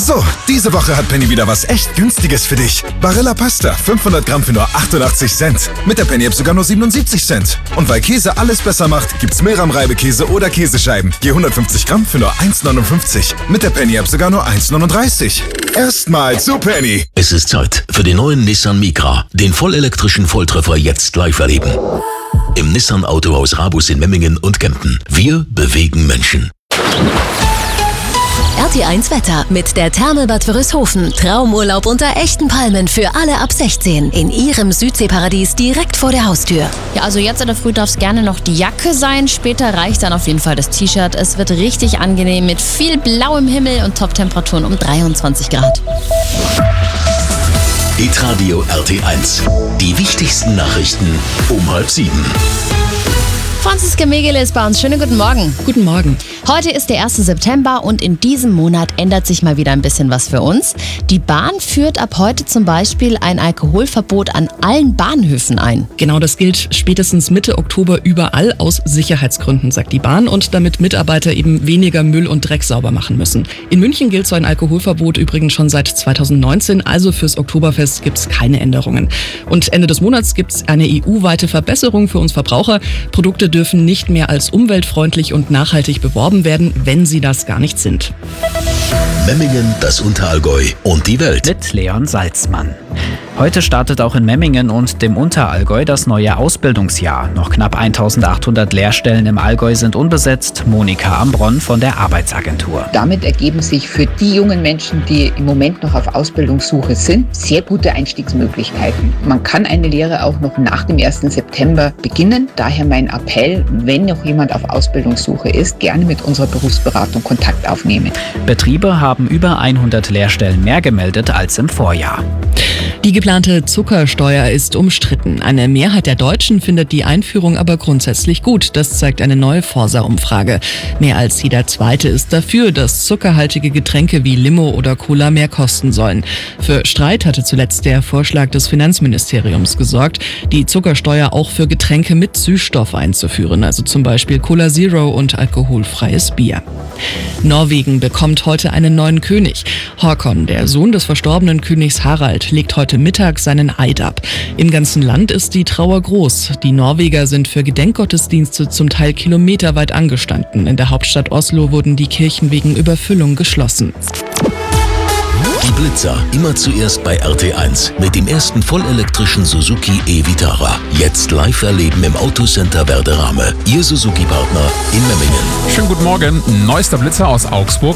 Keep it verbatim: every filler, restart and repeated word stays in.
So, diese Woche hat Penny wieder was echt Günstiges für dich. Barilla Pasta, fünfhundert Gramm für nur achtundachtzig Cent. Mit der Penny-App sogar nur siebenundsiebzig Cent. Und weil Käse alles besser macht, gibt's Meram-Reibekäse oder Käsescheiben. Je hundertfünfzig Gramm für nur eins neunundfünfzig. Mit der Penny-App sogar nur eins neununddreißig. Erstmal zu Penny. Es ist Zeit für den neuen Nissan Micra. Den vollelektrischen Volltreffer jetzt live erleben. Im Nissan Autohaus Rabus in Memmingen und Kempten. Wir bewegen Menschen. R T eins Wetter mit der Therme Bad Wörishofen. Traumurlaub unter echten Palmen für alle ab sechzehn. In Ihrem Südseeparadies direkt vor der Haustür. Ja, also jetzt in der Früh darf es gerne noch die Jacke sein. Später reicht dann auf jeden Fall das T-Shirt. Es wird richtig angenehm mit viel blauem Himmel und Top-Temperaturen um dreiundzwanzig Grad. Hitradio R T eins. Die wichtigsten Nachrichten um halb sieben. Franziska Megele ist bei uns. Schönen guten Morgen. Guten Morgen. Heute ist der erste September und in diesem Monat ändert sich mal wieder ein bisschen was für uns. Die Bahn führt ab heute zum Beispiel ein Alkoholverbot an allen Bahnhöfen ein. Genau, das gilt spätestens Mitte Oktober überall aus Sicherheitsgründen, sagt die Bahn, und damit Mitarbeiter eben weniger Müll und Dreck sauber machen müssen. In München gilt so ein Alkoholverbot übrigens schon seit zweitausendneunzehn, also fürs Oktoberfest gibt es keine Änderungen. Und Ende des Monats gibt es eine E U-weite Verbesserung für uns Verbraucher. Produkte dürfen nicht mehr als umweltfreundlich und nachhaltig beworben werden, wenn sie das gar nicht sind. Memmingen, das Unterallgäu und die Welt. Mit Leon Salzmann. Heute startet auch in Memmingen und dem Unterallgäu das neue Ausbildungsjahr. Noch knapp eintausendachthundert Lehrstellen im Allgäu sind unbesetzt. Monika Ambronn von der Arbeitsagentur. Damit ergeben sich für die jungen Menschen, die im Moment noch auf Ausbildungssuche sind, sehr gute Einstiegsmöglichkeiten. Man kann eine Lehre auch noch nach dem ersten September beginnen. Daher mein Appell, wenn noch jemand auf Ausbildungssuche ist, gerne mit unserer Berufsberatung Kontakt aufnehmen. Betriebe haben über hundert Lehrstellen mehr gemeldet als im Vorjahr. Die geplante Zuckersteuer ist umstritten. Eine Mehrheit der Deutschen findet die Einführung aber grundsätzlich gut. Das zeigt eine neue Forsa-Umfrage. Mehr als jeder Zweite ist dafür, dass zuckerhaltige Getränke wie Limo oder Cola mehr kosten sollen. Für Streit hatte zuletzt der Vorschlag des Finanzministeriums gesorgt, die Zuckersteuer auch für Getränke mit Süßstoff einzuführen, also zum Beispiel Cola Zero und alkoholfreies Bier. Norwegen bekommt heute einen neuen König. Håkon, der Sohn des verstorbenen Königs Harald, legt heute Mittag seinen Eid ab. Im ganzen Land ist die Trauer groß. Die Norweger sind für Gedenkgottesdienste zum Teil kilometerweit angestanden. In der Hauptstadt Oslo wurden die Kirchen wegen Überfüllung geschlossen. Die Blitzer, immer zuerst bei R T eins mit dem ersten vollelektrischen Suzuki e-Vitara. Jetzt live erleben im Autocenter Werderame. Ihr Suzuki-Partner in Memmingen. Schönen guten Morgen. Neuester Blitzer aus Augsburg.